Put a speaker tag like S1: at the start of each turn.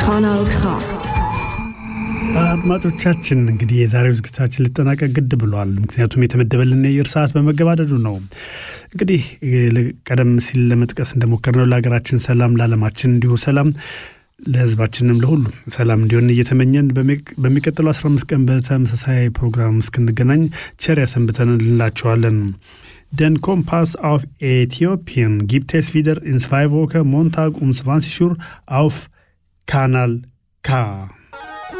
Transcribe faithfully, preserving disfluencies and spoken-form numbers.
S1: Kanal K.
S2: አድማጮቻችን እንግዲህ የዛሬው ዝግጅታችን ሊጠናቀቅ ግድ ብሏል። ምክንያቱም የተመደበልን የአየር ሰዓት በመገባደዱ ነው። እንግዲህ ቀደም ሲል ለመጥቀስ እንደሞከርነው ለሀገራችን ሰላም፣ ለዓለማችን እንዲሁ ሰላም፣ ለሕዝባችንም ለሁሉም ሰላም እንዲሆን እየተመኘን በሚቀጥለው አስራ አምስት ቀን በተመሳሳይ ፕሮግራም እስክንገናኝ ቸር ያሰንብተን እንላችኋለን። Den Kompass auf Äthiopien gibt es wieder in zwei Wochen Montag um zwanzig Uhr auf Kanal K.